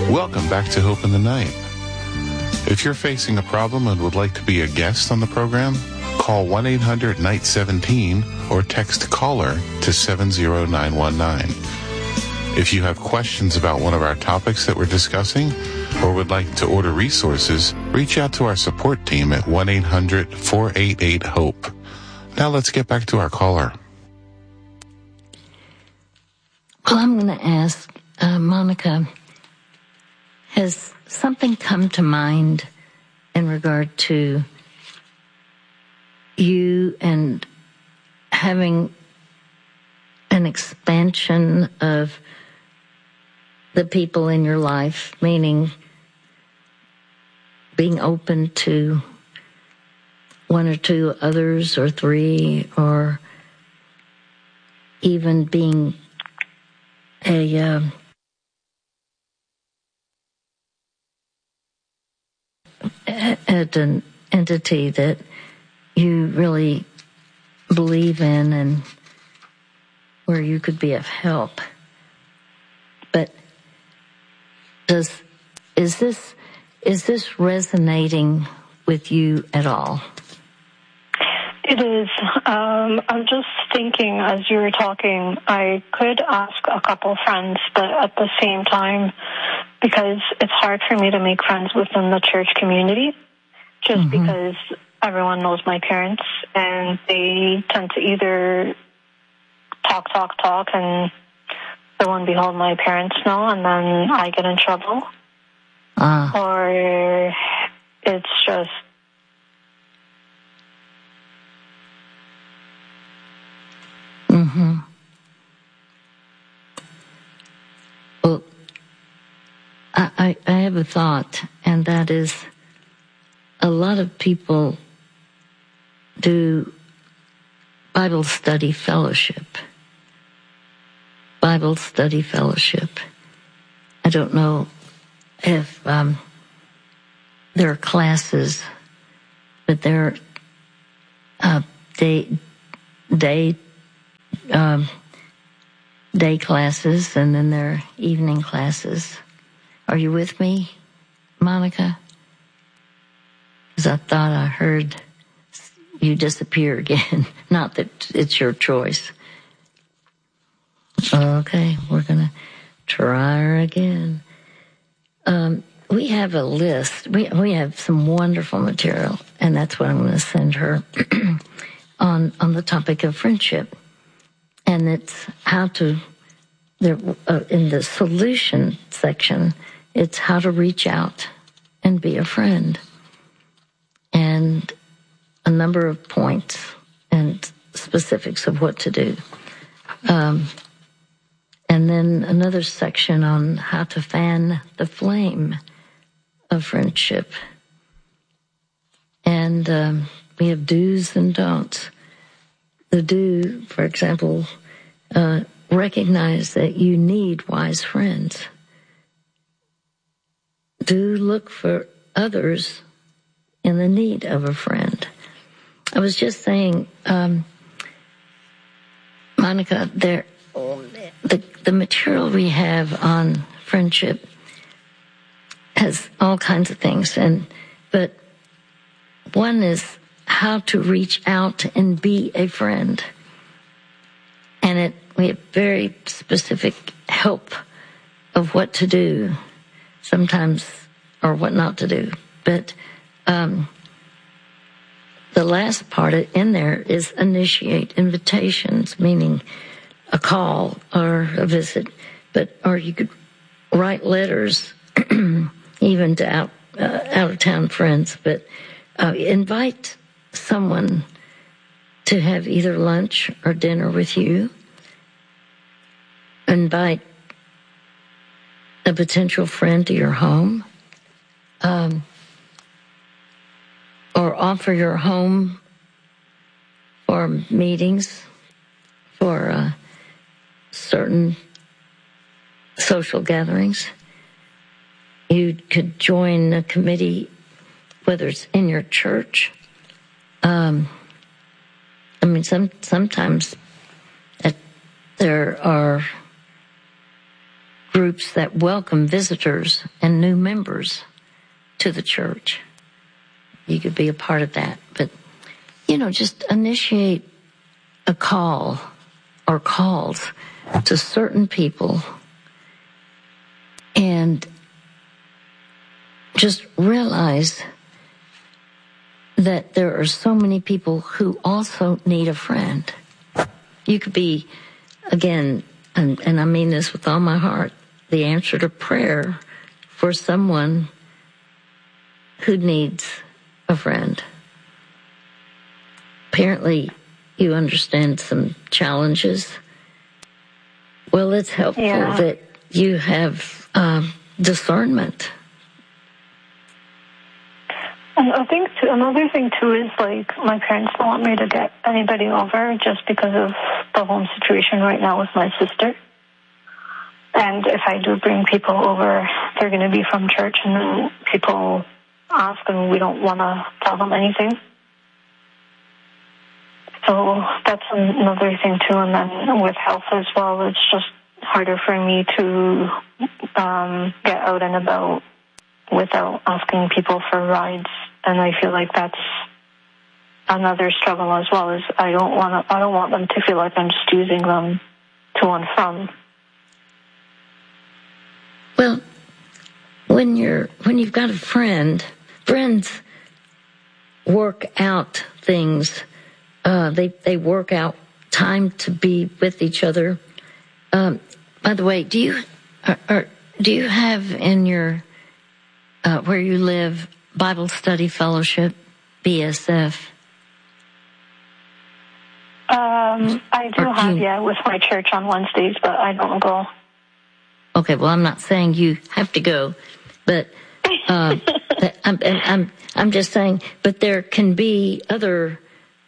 Welcome back to Hope in the Night. If you're facing a problem and would like to be a guest on the program, call 1-800-NIGHT-17 or text CALLER to 70919. If you have questions about one of our topics that we're discussing or would like to order resources, reach out to our support team at 1-800-488-HOPE. Now let's get back to our caller. Well, I'm going to ask Monica, has something come to mind in regard to you and having an expansion of the people in your life, meaning being open to one or two others or three, or even being an entity that you really believe in and where you could be of help. But is this resonating with you at all? It is. I'm just thinking as you were talking, I could ask a couple friends, but at the same time, because it's hard for me to make friends within the church community, just because everyone knows my parents, and they tend to either talk, and lo and behold, my parents know, and then I get in trouble. Or it's just... Well, I have a thought, and that is a lot of people do Bible study fellowship. I don't know if there are classes, but there are day classes, and then there are evening classes. Are you with me, Monica? Because I thought I heard you disappear again. Not that it's your choice. Okay, we're going to try her again. We have a list. We have some wonderful material, and that's what I'm going to send her on the topic of friendship. And it's how to, in the solution section, it's how to reach out and be a friend. And a number of points and specifics of what to do. And then another section on how to fan the flame of friendship. And we have do's and don'ts. The do, for example, recognize that you need wise friends. Do look for others in the need of a friend. I was just saying, Monica, the material we have on friendship has all kinds of things, but one is how to reach out and be a friend, and we have very specific help of what to do, sometimes, or what not to do. But the last part in there is initiate invitations, meaning a call or a visit, or you could write letters, even to out of town friends. But invite someone to have either lunch or dinner with you. Invite a potential friend to your home, or offer your home for meetings, for certain social gatherings. You could join a committee, whether it's in your church. sometimes there are groups that welcome visitors and new members to the church. You could be a part of that. But, just initiate a call or calls to certain people and just realize that there are so many people who also need a friend. You could be, again, and I mean this with all my heart, the answer to prayer for someone who needs a friend. Apparently, you understand some challenges. Well, it's helpful that you have discernment. And I think another thing too is like my parents don't want me to get anybody over just because of the home situation right now with my sister. And if I do bring people over, they're going to be from church, and then people ask and we don't want to tell them anything. So that's another thing too. And then with health as well, it's just harder for me to get out and about without asking people for rides. And I feel like that's another struggle as well. Is I don't want them to feel like I'm just using them to and from. Well, when you've got a friends work out things. They work out time to be with each other. By the way, do you have in your where you live Bible Study Fellowship, BSF? I do have with my church on Wednesdays, but I don't go. Okay, well, I'm not saying you have to go, but I'm just saying. But there can be other.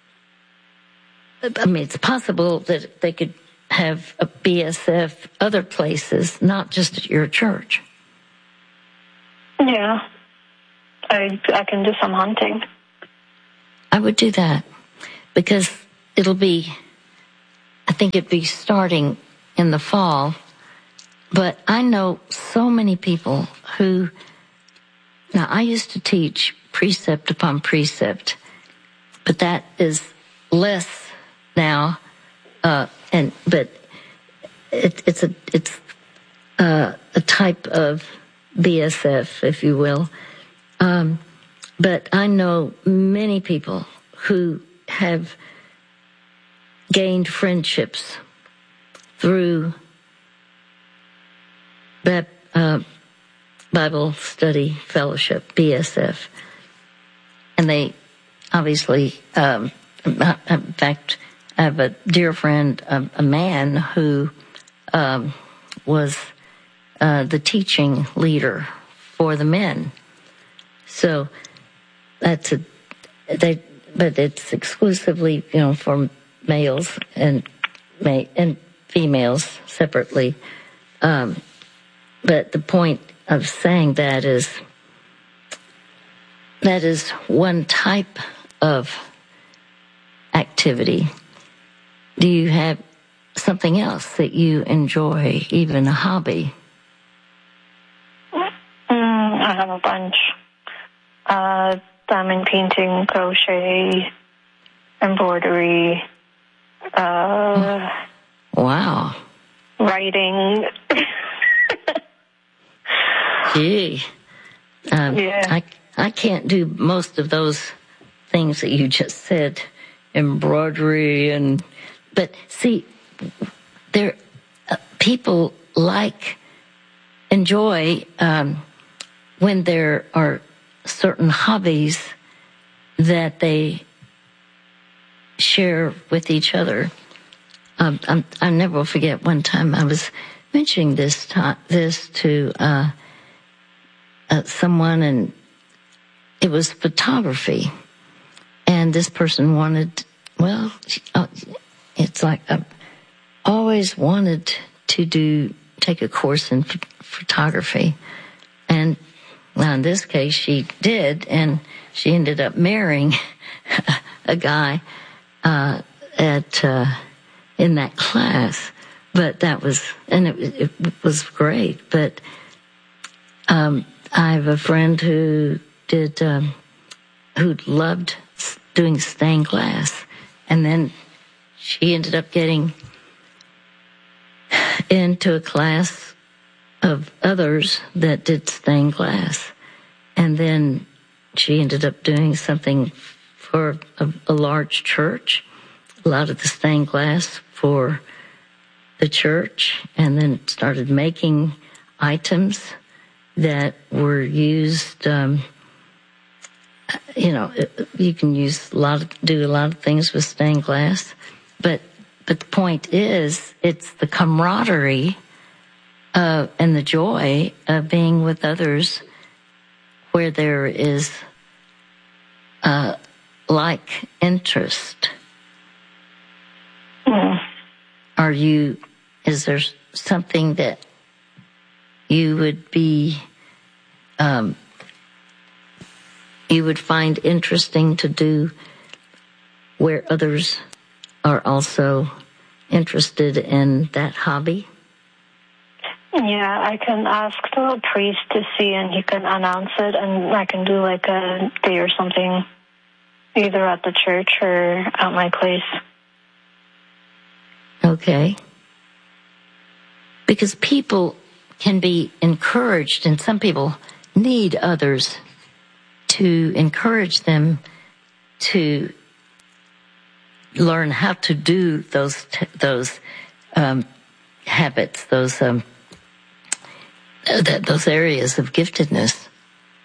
I mean, it's possible that they could have a BSF other places, not just at your church. Yeah, I can do some hunting. I would do that because I think it'd be starting in the fall. But I know so many people now I used to teach precept upon precept, but that is less now, but it's a type of BSF, if you will. But I know many people who have gained friendships through that Bible Study Fellowship, BSF, and they obviously, in fact, I have a dear friend, a man who was the teaching leader for the men. So but it's exclusively, for males and females separately. But the point of saying that is one type of activity. Do you have something else that you enjoy, even a hobby? I have a bunch. Diamond painting, crochet, embroidery. Wow. Writing. Gee. I can't do most of those things that you just said, embroidery but see, there people enjoy when there are certain hobbies that they share with each other. I never will forget one time I was mentioning this to someone, and it was photography. And this person wanted, it's like I've always wanted to take a course in photography. And now in this case, she did, and she ended up marrying a guy in that class. But that was, and it was great. But I have a friend who loved doing stained glass, and then she ended up getting into a class of others that did stained glass, and then she ended up doing something for a large church, a lot of the stained glass for the church, and then started making items that were used. You can do a lot of things with stained glass, but the point is, it's the camaraderie and the joy of being with others, where there is like interest. Is there something that you would find interesting to do where others are also interested in that hobby? Yeah, I can ask the priest to see, and he can announce it, and I can do like a day or something, either at the church or at my place. Okay. Because people can be encouraged, and some people need others to encourage them to learn how to do those habits, those areas of giftedness.